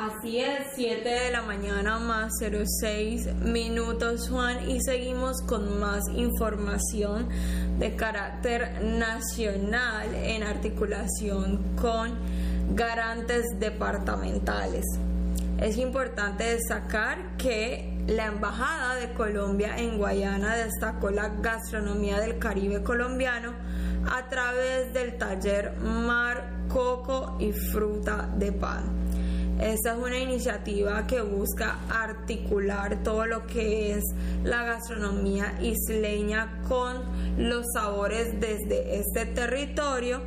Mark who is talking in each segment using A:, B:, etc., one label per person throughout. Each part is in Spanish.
A: Así es, 7 de la mañana más 06 minutos, Juan, y seguimos con más información de carácter nacional en articulación con garantes departamentales. Es importante destacar que la Embajada de Colombia en Guayana destacó la gastronomía del Caribe colombiano a través del taller Mar, Coco y Fruta de Pan. Esta es una iniciativa que busca articular todo lo que es la gastronomía isleña con los sabores desde este territorio,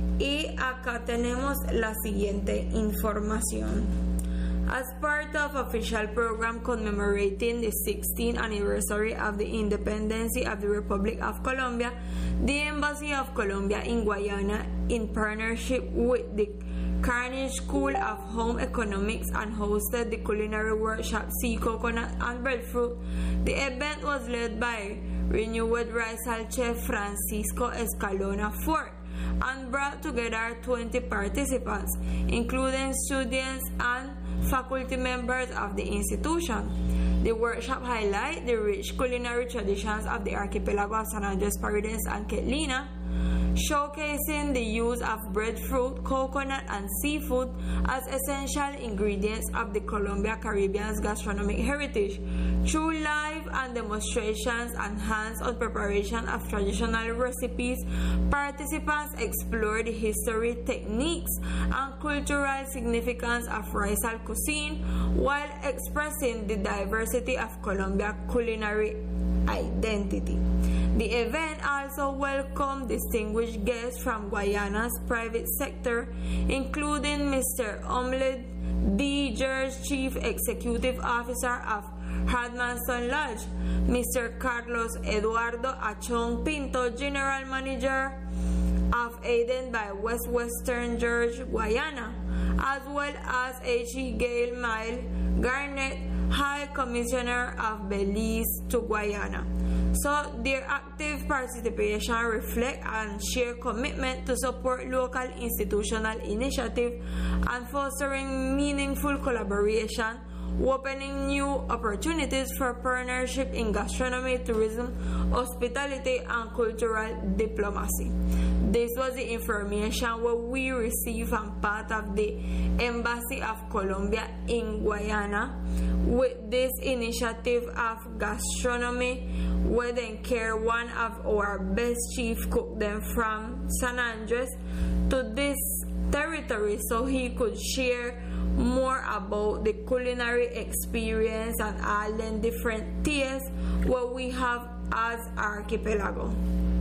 A: y acá tenemos la siguiente información. As part of official program commemorating the 16th anniversary of the independence of the Republic of Colombia, the Embassy of Colombia in Guyana, in partnership with the Carnegie School of Home Economics, and hosted the culinary workshop Sea Coconut and Breadfruit. The event was led by renewed Rizal chef Francisco Escalona Fort and brought together 20 participants, including students and faculty members of the institution. The workshop highlighted the rich culinary traditions of the archipelago of San Andres, Providence, and Catalina, showcasing the use of breadfruit, coconut, and seafood as essential ingredients of the Colombia Caribbean's gastronomic heritage. Through live and demonstrations and hands-on preparation of traditional recipes, participants explored the history, techniques, and cultural significance of Rizal cuisine while expressing the diversity of Colombia culinary identity. The event also welcomed distinguished guests from Guyana's private sector, including Mr. Omled D. George, Chief Executive Officer of Hadmanson Lodge, Mr. Carlos Eduardo Achón Pinto, General Manager of Aden by Western George, Guyana, as well as H.E. Gail Mile Garnett, High Commissioner of Belize to Guyana. So their active participation reflects and share commitment to support local institutional initiative and fostering meaningful collaboration, opening new opportunities for partnership in gastronomy, tourism, hospitality, and cultural diplomacy. This was the information what we received from part of the Embassy of Colombia in Guyana with this initiative of gastronomy, where they care one of our best chief cook them from San Andres to this territory so he could share more about the culinary experience and all the different tastes what we have as archipelago.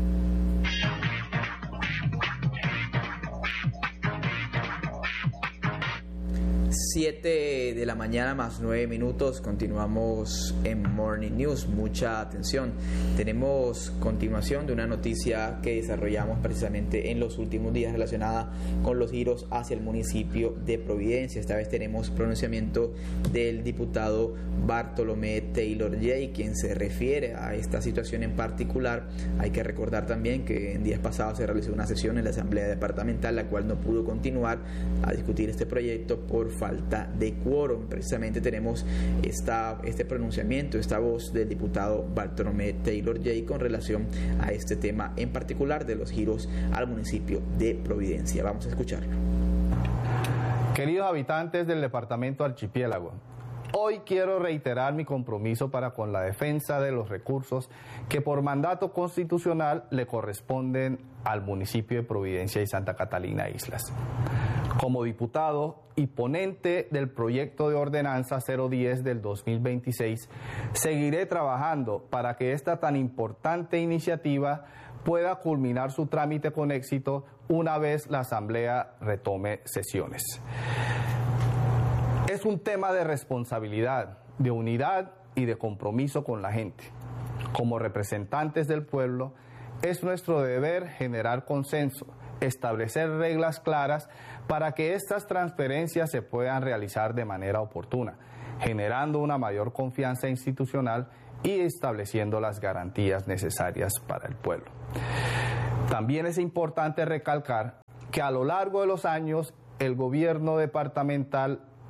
B: 7 de la mañana más 9 minutos, continuamos en Morning News. Mucha atención, tenemos continuación de una noticia que desarrollamos precisamente en los últimos días relacionada con los giros hacia el municipio de Providencia. Esta vez tenemos pronunciamiento del diputado Bartolomé Taylor Jay, quien se refiere a esta situación en particular. Hay que recordar también que en días pasados se realizó una sesión en la Asamblea Departamental, la cual no pudo continuar a discutir este proyecto por falta de quórum. Precisamente tenemos este pronunciamiento, esta voz del diputado Bartolomé Taylor Jay con relación a este tema en particular de los giros al municipio de Providencia. Vamos a escucharlo.
C: Queridos habitantes del departamento Archipiélago, hoy quiero reiterar mi compromiso para con la defensa de los recursos que por mandato constitucional le corresponden al municipio de Providencia y Santa Catalina Islas. Como diputado y ponente del proyecto de ordenanza 010 del 2026, seguiré trabajando para que esta tan importante iniciativa pueda culminar su trámite con éxito una vez la Asamblea retome sesiones. Es un tema de responsabilidad, de unidad y de compromiso con la gente. Como representantes del pueblo, es nuestro deber generar consenso, establecer reglas claras para que estas transferencias se puedan realizar de manera oportuna, generando una mayor confianza institucional y estableciendo las garantías necesarias para el pueblo. También es importante recalcar que a lo largo de los años el gobierno departamental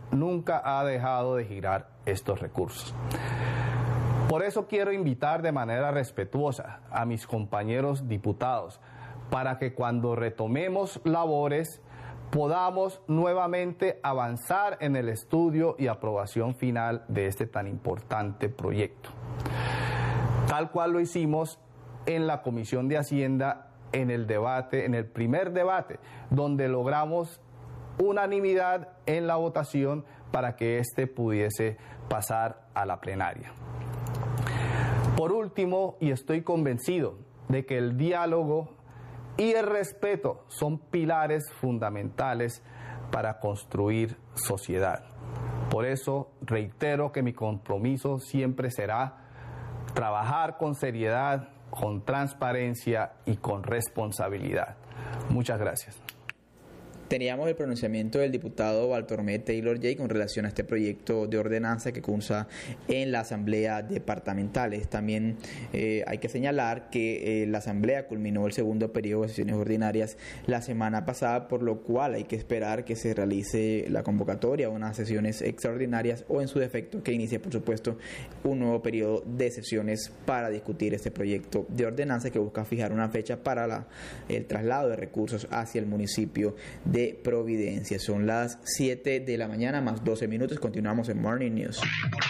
C: nunca ha dejado de girar estos recursos. Por eso quiero invitar de manera respetuosa a mis compañeros diputados para que cuando retomemos labores podamos nuevamente avanzar en el estudio y aprobación final de este tan importante proyecto, tal cual lo hicimos en la Comisión de Hacienda en el primer debate, donde logramos unanimidad en la votación para que este pudiese pasar a la plenaria. Por último, y estoy convencido de que el diálogo y el respeto son pilares fundamentales para construir sociedad. Por eso reitero que mi compromiso siempre será trabajar con seriedad, con transparencia y con responsabilidad. Muchas gracias.
B: Teníamos el pronunciamiento del diputado Bartolomé Taylor Jay con relación a este proyecto de ordenanza que cursa en la Asamblea Departamental. También hay que señalar que la Asamblea culminó el segundo periodo de sesiones ordinarias la semana pasada, por lo cual hay que esperar que se realice la convocatoria a unas sesiones extraordinarias o en su defecto que inicie, por supuesto, un nuevo periodo de sesiones para discutir este proyecto de ordenanza que busca fijar una fecha para el traslado de recursos hacia el municipio de Providencia. Son las 7 de la mañana más 12 minutos. Continuamos en Morning News.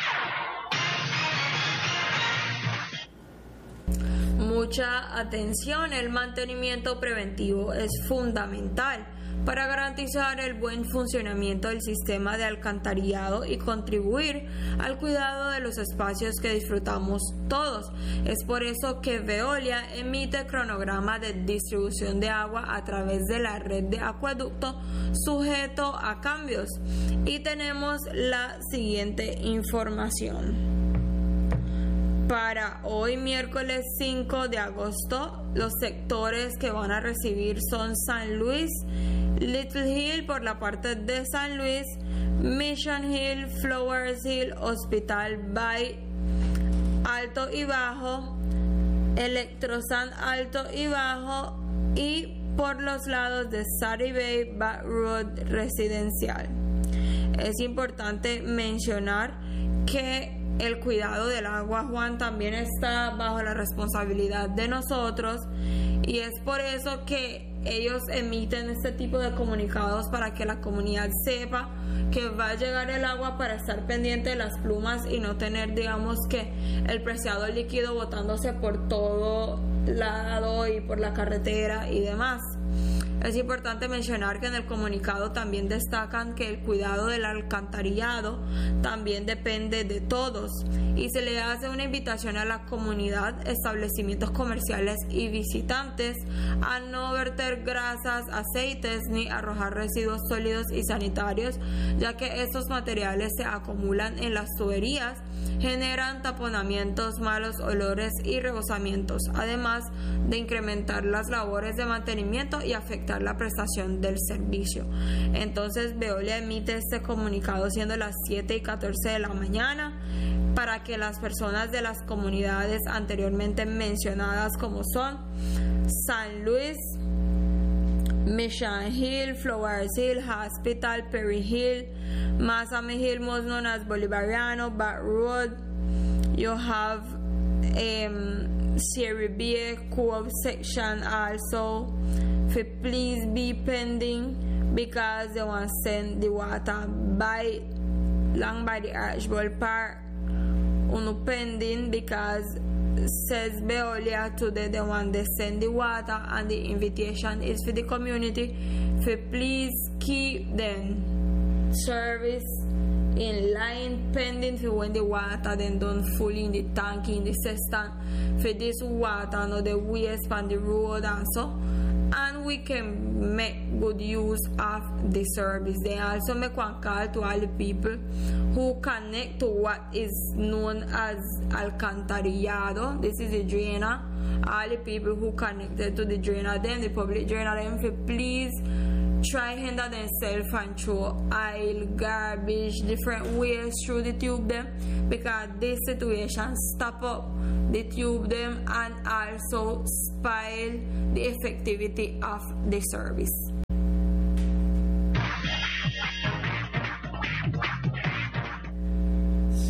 A: Mucha atención, el mantenimiento preventivo es fundamental para garantizar el buen funcionamiento del sistema de alcantarillado y contribuir al cuidado de los espacios que disfrutamos todos. Es por eso que Veolia emite cronograma de distribución de agua a través de la red de acueducto sujeto a cambios. Y tenemos la siguiente información. Para hoy, miércoles 5 de agosto, los sectores que van a recibir son San Luis, Little Hill por la parte de San Luis, Mission Hill, Flowers Hill, Hospital Bay, Alto y Bajo, Electrosan Alto y Bajo y por los lados de Sari Bay, Back Road Residencial. Es importante mencionar que el cuidado del agua, Juan, también está bajo la responsabilidad de nosotros y es por eso que ellos emiten este tipo de comunicados para que la comunidad sepa que va a llegar el agua, para estar pendiente de las plumas y no tener, digamos, que el preciado líquido botándose por todo lado y por la carretera y demás. Es importante mencionar que en el comunicado también destacan que el cuidado del alcantarillado también depende de todos y se le hace una invitación a la comunidad, establecimientos comerciales y visitantes a no verter grasas, aceites ni arrojar residuos sólidos y sanitarios, ya que estos materiales se acumulan en las tuberías, generan taponamientos, malos olores y rebosamientos, además de incrementar las labores de mantenimiento y afectar la prestación del servicio. Entonces Veolia emite este comunicado siendo las 7:14 de la mañana para que las personas de las comunidades anteriormente mencionadas, como son San Luis, Mission Hill, Flowers Hill, Hospital, Perry Hill, Massami Hill, most known as Bolivariano, Back Road, you have Serie B Co-op section also. Please be pending because they want to send the water by the Archbold Park. Uno pending because says Veolia today they want to send the water and the invitation is for the community. Please keep them service in line pending for when the water then don't full in the tank in the cistern for this water no the waste on the road also, and we can make good use of the service. They also make one call to all the people who connect to what is known as alcantarillado. This is the drainer. All the people who connected to the drainer, then the public drainer, them for please try handle themselves and throw oil, garbage, different waste through the tube them, because this situation stop up the tube them and also spoil the effectivity of the service.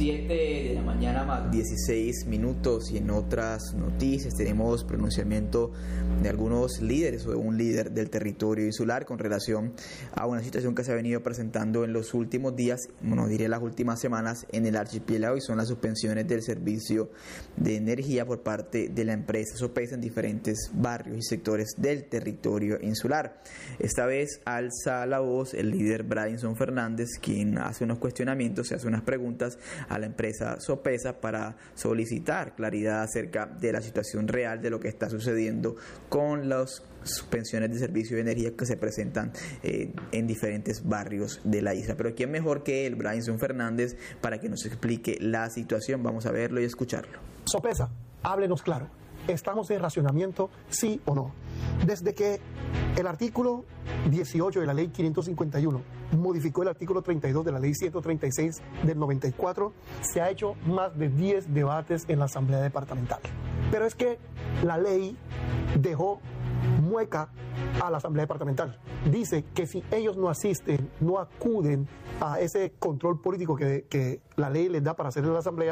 B: 7 de la mañana más 16 minutos, y en otras noticias tenemos pronunciamiento de algunos líderes o de un líder del territorio insular con relación a una situación que se ha venido presentando en los últimos días, bueno, diré las últimas semanas en el archipiélago, y son las suspensiones del servicio de energía por parte de la empresa Sopesa en diferentes barrios y sectores del territorio insular. Esta vez alza la voz el líder Bryanson Fernández, quien hace unos cuestionamientos, se hace unas preguntas a la empresa Sopesa para solicitar claridad acerca de la situación real de lo que está sucediendo con las suspensiones de servicio de energía que se presentan en diferentes barrios de la isla. Pero ¿quién mejor que el Bryanson Fernández para que nos explique la situación? Vamos a verlo y escucharlo.
D: Sopesa, háblenos claro. ¿Estamos en racionamiento, sí o no? Desde que el artículo 18 de la ley 551 modificó el artículo 32 de la ley 136 del 94, se ha hecho más de 10 debates en la Asamblea Departamental. Pero es que la ley dejó mueca a la Asamblea Departamental. Dice que si ellos no asisten, no acuden a ese control político que la ley les da para hacer en la Asamblea,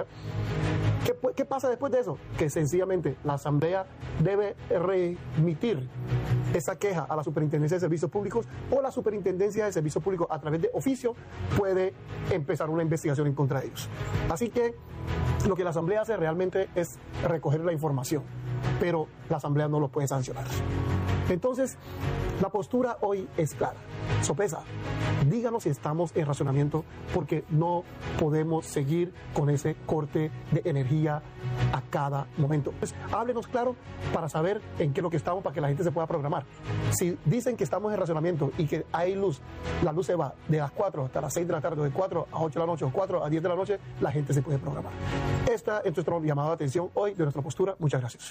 D: ¿qué pasa después de eso? Que sencillamente la Asamblea debe remitir esa queja a la Superintendencia de Servicios Públicos, o la Superintendencia de Servicios Públicos a través de oficio puede empezar una investigación en contra de ellos. Así que lo que la Asamblea hace realmente es recoger la información, pero la Asamblea no lo puede sancionar. Entonces, la postura hoy es clara. Sopesa, díganos si estamos en racionamiento, porque no podemos seguir con ese corte de energía a cada momento. Entonces, háblenos claro para saber en qué es lo que estamos, para que la gente se pueda programar. Si dicen que estamos en racionamiento y que hay luz, la luz se va de las 4 hasta las 6 de la tarde, de 4 a 8 de la noche, o 4 a 10 de la noche, la gente se puede programar. Esta es nuestro llamado de atención hoy de nuestra postura. Muchas gracias.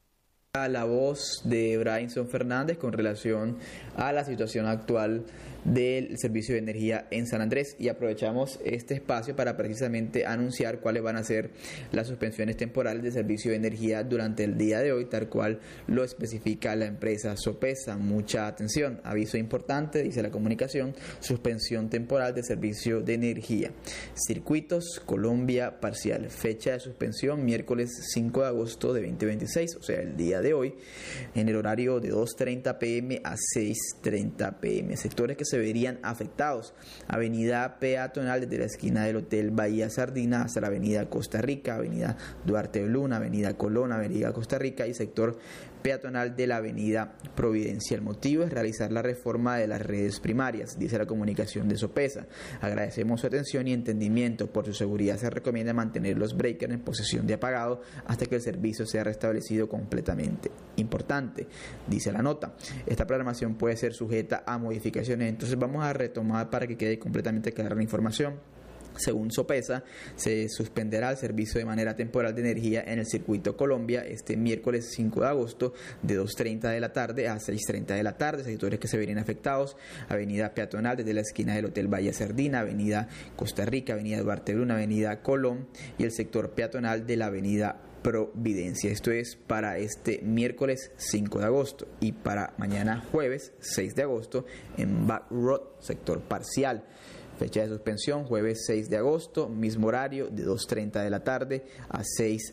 B: A la voz de Bryanson Fernández con relación a la situación actual del servicio de energía en San Andrés, y aprovechamos este espacio para precisamente anunciar cuáles van a ser las suspensiones temporales de servicio de energía durante el día de hoy, tal cual lo especifica la empresa Sopesa. Mucha atención, aviso importante, dice la comunicación: suspensión temporal de servicio de energía. Circuitos Colombia parcial, fecha de suspensión miércoles 5 de agosto de 2026, o sea, el día de hoy, en el horario de 2:30 p.m. a 6:30 p.m. Sectores que se verían afectados: avenida peatonal desde la esquina del Hotel Bahía Sardina hasta la avenida Costa Rica, avenida Duarte Luna, avenida Colón, avenida Costa Rica, y sector peatonal de la avenida Providencia. El motivo es realizar la reforma de las redes primarias, dice la comunicación de Sopesa. Agradecemos su atención y entendimiento. Por su seguridad se recomienda mantener los breakers en posición de apagado hasta que el servicio sea restablecido completamente. Importante, dice la nota, esta programación puede ser sujeta a modificaciones. Entonces vamos a retomar para que quede completamente clara la información. Según Sopesa, se suspenderá el servicio de manera temporal de energía en el circuito Colombia este miércoles 5 de agosto de 2:30 de la tarde a 6:30 de la tarde. Sectores que se verían afectados: avenida peatonal desde la esquina del Hotel Bahía Sardina, avenida Costa Rica, avenida Duarte Luna, avenida Colón, y el sector peatonal de la avenida Providencia. Esto es para este miércoles 5 de agosto, y para mañana jueves 6 de agosto en Back Road, sector parcial. Fecha de suspensión jueves 6 de agosto, mismo horario de 2:30 de la tarde a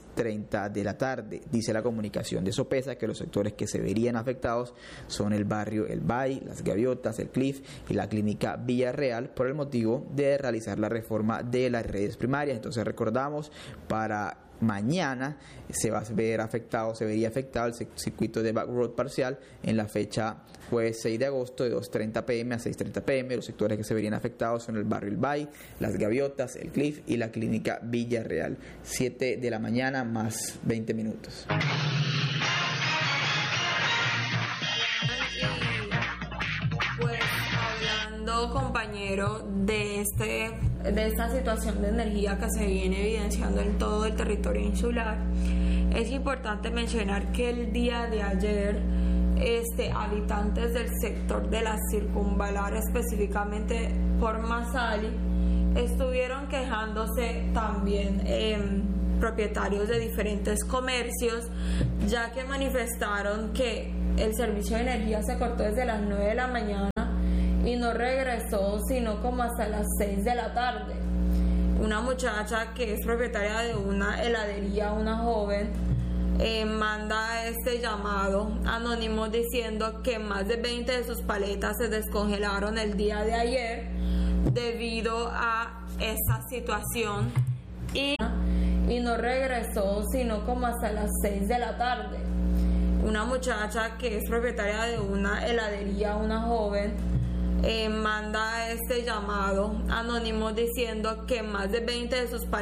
B: 6:30 de la tarde. Dice la comunicación de Sopesa que los sectores que se verían afectados son el barrio El Bay, Las Gaviotas, El Cliff y la clínica Villarreal, por el motivo de realizar la reforma de las redes primarias. Entonces recordamos, para mañana se vería afectado el circuito de Back Road parcial en la fecha jueves 6 de agosto de 2:30 p.m. a 6:30 p.m. Los sectores que se verían afectados son el barrio El Bay, Las Gaviotas, El Cliff y la clínica Villarreal. 7 de la mañana más 20 minutos.
A: Pues hablando, compañero, de esta situación de energía que se viene evidenciando en todo el territorio insular, es importante mencionar que el día de ayer habitantes del sector de la circunvalar, específicamente por Masali, estuvieron quejándose también propietarios de diferentes comercios, ya que manifestaron que el servicio de energía se cortó desde las 9 de la mañana y no regresó sino como hasta las 6 de la tarde. Una muchacha que es propietaria de una heladería, una joven, manda este llamado anónimo diciendo que más de 20 de sus paletas se descongelaron el día de ayer debido a esa situación y no regresó sino como hasta las 6 de la tarde. Una muchacha que es propietaria de una heladería, una joven, manda este llamado anónimo diciendo que más de 20 de sus